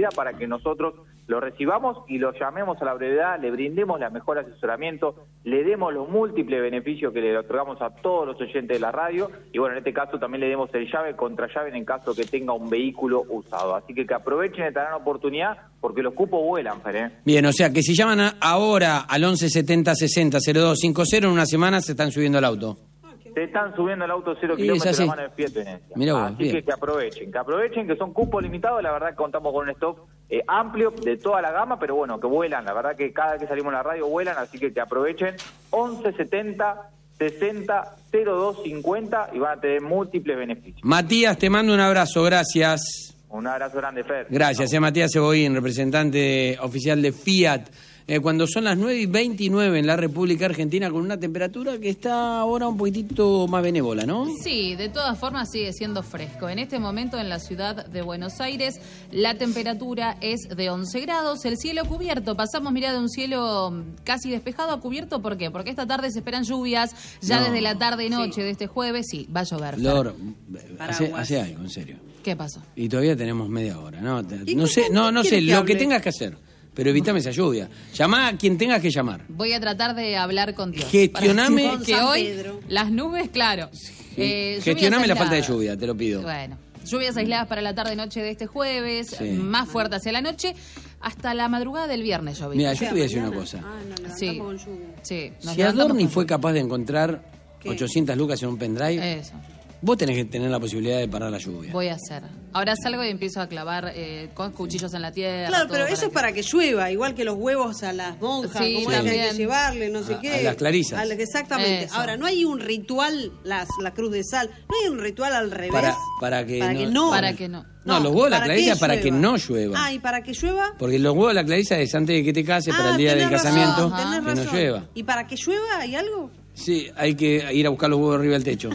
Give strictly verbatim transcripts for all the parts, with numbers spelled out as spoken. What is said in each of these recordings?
decida para que nosotros lo recibamos y lo llamemos a la brevedad, le brindemos la mejor asesoramiento, le demos los múltiples beneficios que le otorgamos a todos los oyentes de la radio y bueno, en este caso también le demos el llave contra llave en caso que tenga un vehículo usado. Así que que aprovechen esta gran oportunidad porque los cupos vuelan, Fer, ¿eh? Bien, o sea que si llaman a, ahora al once setenta sesenta cero dos cincuenta en una semana se están subiendo al auto. Se están subiendo el auto cero kilómetros de la mano de Fiat Venecia. Mirá vos, Así bien. que que aprovechen, que aprovechen, que son cupos limitados. La verdad que contamos con un stock eh, amplio de toda la gama, pero bueno, que vuelan. La verdad que cada vez que salimos en la radio vuelan, así que que aprovechen. once setenta sesenta cero dos cincuenta y van a tener múltiples beneficios. Matías, te mando un abrazo, gracias. Un abrazo grande, Fer. Gracias, es Matías Cebollín, representante oficial de Fiat. Eh, cuando son las nueve y veintinueve en la República Argentina con una temperatura que está ahora un poquitito más benévola, ¿no? Sí, de todas formas sigue siendo fresco. En este momento en la ciudad de Buenos Aires la temperatura es de once grados, el cielo cubierto. Pasamos, mirá, de un cielo casi despejado a cubierto. ¿Por qué? Porque esta tarde se esperan lluvias, ya No. desde la tarde y noche Sí. de este jueves, sí, va a llover. Flor, hace, Paraguas. hace algo, en serio. ¿Qué pasó? Y todavía tenemos media hora, ¿no? Te- ¿Y No cómo- sé, no, no quiere sé, que lo hable? que tengas que hacer, pero evítame esa lluvia. Llamá a quien tengas que llamar. Voy a tratar de hablar con Dios. Gestioname- Para que San hoy Pedro. las nubes, claro. Eh, lluvias Gestioname la falta de aisladas. lluvia, te lo pido. Bueno, lluvias aisladas para la tarde-noche de este jueves, Sí. más fuerte hacia la noche, hasta la madrugada del viernes llovió. Mira, yo te voy a decir una Mañana. cosa. Ah, nos levantamos Sí. con lluvia. Sí, nos Si levantamos Adorni con fue lluvia. capaz de encontrar ¿Qué? ochocientas lucas en un pendrive, Eso, vos tenés que tener la posibilidad de parar la lluvia. voy a hacer. Ahora salgo y empiezo a clavar eh, con cuchillos en la tierra. Claro, todo pero eso es que- para que llueva, igual que los huevos a las monjas, Sí, como es que hay que también. llevarle, no sé A- qué. a las clarisas. A las- exactamente. Eso. Ahora, no hay un ritual, las, la cruz de sal, no hay un ritual al revés. Para- para que para no- que no. Para que no. No, los huevos de la ¿para clariza qué para que llueva? no llueva. Ah, ¿y para que llueva? Porque los huevos de la clariza es antes de que te cases, para Ah, el día del tenés razón, casamiento, tenés que no razón. llueva. ¿Y para que llueva hay algo? Sí, hay que ir a buscar los huevos arriba del techo.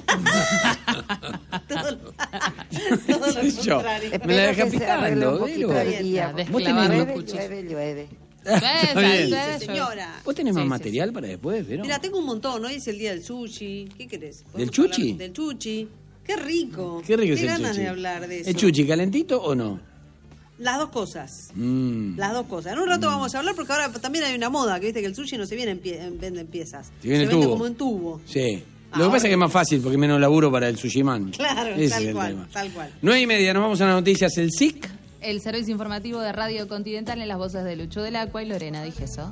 Todo lo, todo lo ¿Qué sé yo? contrario. Me la deja Espero que se arregle picando, un poquito Vero. el día. Vos Desclavar tenés- los Llueve, cuchillos. llueve, llueve. Esa, bien. esa, Dice, señora. ¿Vos tenés más Sí, sí, material para después, Vero? Mira, tengo un montón. Hoy es el día del sushi. ¿Qué querés? ¿Del ¿Podemos chuchi? hablar Del chuchi. Qué rico. Qué rico es el ganas chuchi. de hablar de eso. ¿El chuchi calentito o no? Las dos cosas. Mm. Las dos cosas. En un rato vamos a hablar porque ahora también hay una moda, que viste que el sushi no se viene en, pie, en, vende en piezas. Se viene en vende tubo. como en tubo. Sí. Lo Ahora- que pasa es que es más fácil porque menos laburo para el sushiman. Claro, Ese tal es el cual, tema. tal cual. Nueve y media, nos vamos a las noticias. El S I C. El servicio informativo de Radio Continental en las voces de Lucho del Acua y Lorena Dijeso.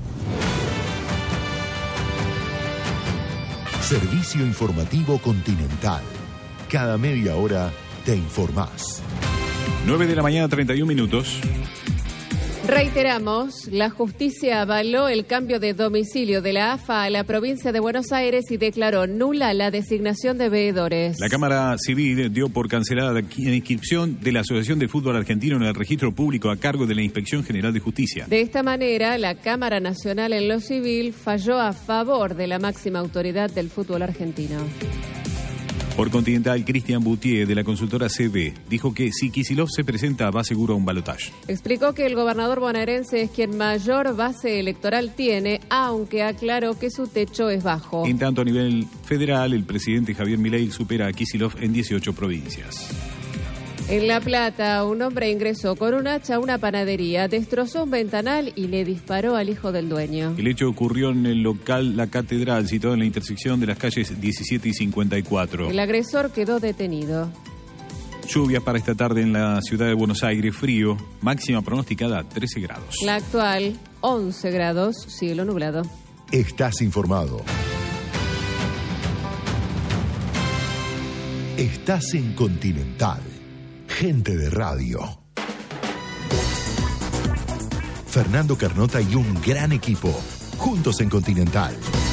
Servicio Informativo Continental. Cada media hora te informás. nueve de la mañana, treinta y un minutos. Reiteramos, la justicia avaló el cambio de domicilio de la A F A a la provincia de Buenos Aires y declaró nula la designación de veedores. La Cámara Civil dio por cancelada la inscripción de la Asociación de Fútbol Argentino en el registro público a cargo de la Inspección General de Justicia. De esta manera, la Cámara Nacional en lo Civil falló a favor de la máxima autoridad del fútbol argentino. Por Continental, Cristian Boutier, de la consultora C B, dijo que si Kicillof se presenta, va seguro a un balotaje. Explicó que el gobernador bonaerense es quien mayor base electoral tiene, aunque aclaró que su techo es bajo. En tanto, a nivel federal, el presidente Javier Milei supera a Kicillof en dieciocho provincias. En La Plata, un hombre ingresó con un hacha a una panadería, destrozó un ventanal y le disparó al hijo del dueño. El hecho ocurrió en el local La Catedral, situado en la intersección de las calles diecisiete y cincuenta y cuatro. El agresor quedó detenido. Lluvias para esta tarde en la ciudad de Buenos Aires, frío, máxima pronosticada trece grados. La actual, once grados, cielo nublado. Estás informado. Estás en Continental. Gente de radio. Fernando Carnota y un gran equipo. Juntos en Continental.